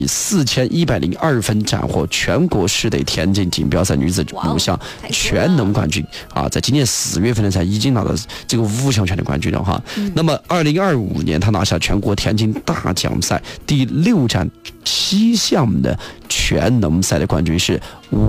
4102分斩获全国市内田径锦标赛女子5项全能冠军啊！在今年4月份呢，才已经拿到这个5项全能冠军了哈。那么2025年，她拿下全国田径大奖赛第6站7项的全能赛的冠军是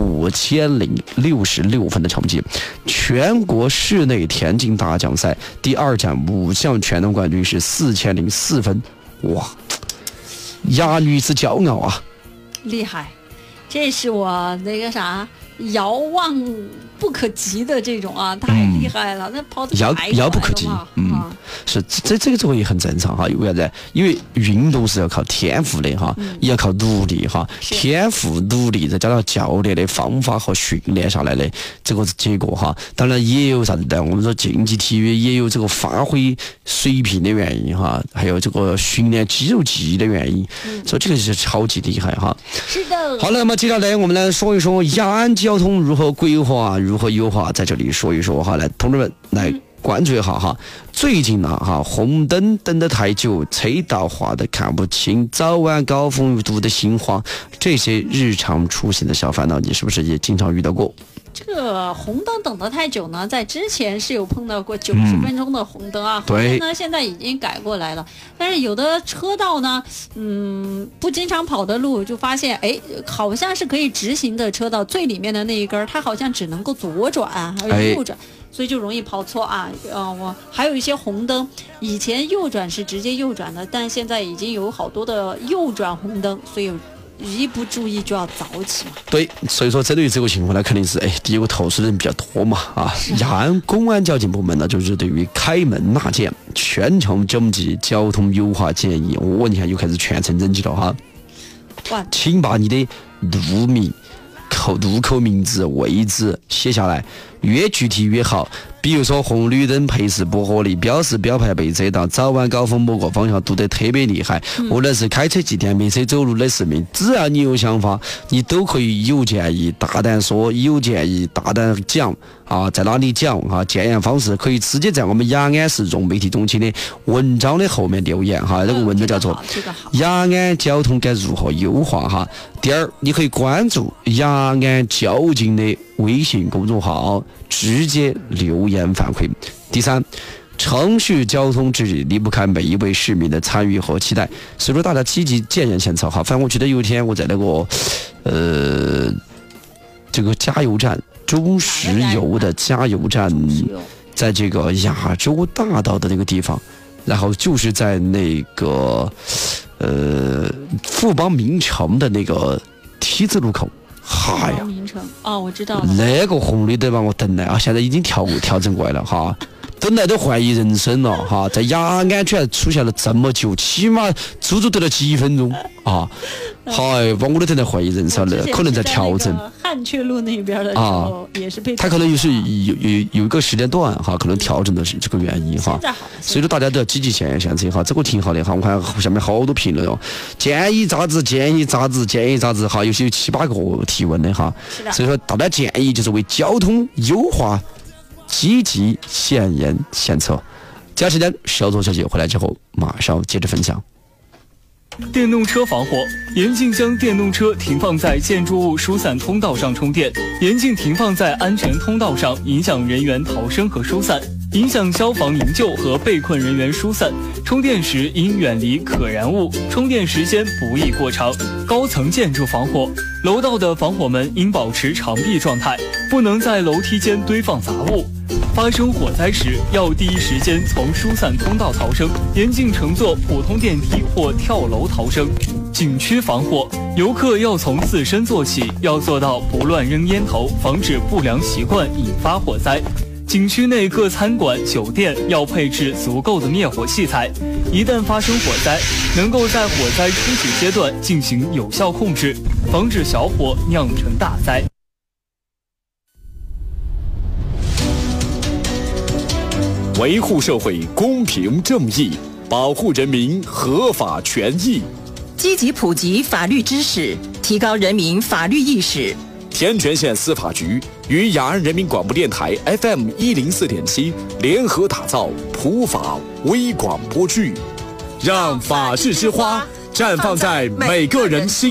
5066分的成绩。全国室内田径大奖赛第2站5项全能冠军是4004分，哇！亚女子骄傲啊， 厉害！这是我那个啥遥望不可及的这种啊，太厉害了！那跑得遥不可及，是这个也很正常哈。为啥子？因为运动是要靠天赋的哈，也要靠努力哈。天赋、努力再加上教练的方法和训练下来的这个结果哈。当然也有啥子的，我们说竞技体育也有这个发挥水平的原因哈，还有这个训练肌肉记忆的原因，所以这个是超级厉害哈。 是的。 好了，那么接下来我们来说一说雅安交通如何规划、如何优化，在这里说一说哈，来同志们来关注一下哈。最近呢哈，红灯等得太久，车道画得看不清，早晚高峰堵得心慌，这些日常出行的小烦恼，你是不是也经常遇到过？ 这个红灯等得太久呢，在之前是有碰到过90分钟的红灯啊，后面呢现在已经改过来了。但是有的车道呢，不经常跑的路，就发现好像是可以直行的车道，最里面的那一根，它好像只能够左转还有右转。所以就容易跑错啊！我还有一些红灯，以前右转是直接右转的，但现在已经有好多的右转红灯，所以一不注意就要早起嘛。对， 所以说针对于这个情况呢，肯定是第一个投诉的人比较多嘛啊。雅安公安交警部门呢，就是对于开门纳检全程征集交通优化建议，你看又开始全程征集了哈。请把你的路口名字、位置写下来，越具体越好。比如说红绿灯配饰不合理，标识标牌被遮到，早晚高峰某个方向堵得特别厉害，或者是开车祭奠没车走路的市民，只要你有想法，你都可以有建议大胆说，有建议大胆讲啊，在哪里讲啊？建言方式可以直接在我们雅安市容媒体中心的文章的后面留言哈，这个文章叫做雅安交通该如何优化哈。第二，你可以关注雅安交警的微信公众号，直接留言反馈。第三，程序交通治理离不开每一位市民的参与和期待，所以说大家积极建言献策哈。反正我记得有一天我在那个这个加油站，中石油的加油站，在这个亚洲大道的那个地方，然后就是在那个富邦名城的那个 T 字路口。嗨呀， 我知道了。 那个红绿灯把我等来啊，现在已经调整过来了哈，等来都怀疑人生了哈。在雅安居然出现了这么久，起码足足等了几分钟啊！嗨，我都等在怀疑人生了，可能在调整。 汉阙路那边的时候也是被， 他可能有一个时间段哈，可能调整的是这个原因哈。所以说大家都要积极建言献策哈，这个挺好的哈。我看下面好多评论哦，建议咋子哈，有些有7-8个提问的哈。所以说大家建议就是为交通优化积极献言献策。接下来小左小姐回来之后，马上接着分享。 电动车防火，严禁将电动车停放在建筑物疏散通道上充电，严禁停放在安全通道上，影响人员逃生和疏散，影响消防营救和被困人员疏散。充电时应远离可燃物，充电时间不宜过长。高层建筑防火，楼道的防火门应保持长闭状态，不能在楼梯间堆放杂物。发生火灾时，要第一时间从疏散通道逃生，严禁乘坐普通电梯或跳楼逃生。景区防火，游客要从自身做起，要做到不乱扔烟头，防止不良习惯引发火灾。景区内各餐馆、酒店要配置足够的灭火器材，一旦发生火灾，能够在火灾初始阶段进行有效控制，防止小火酿成大灾。 维护社会公平正义，保护人民合法权益， 积极普及法律知识，提高人民法律意识。 天全县司法局与雅安人民广播电台 FM104.7 联合打造普法微广播剧，让法治之花绽放在每个人心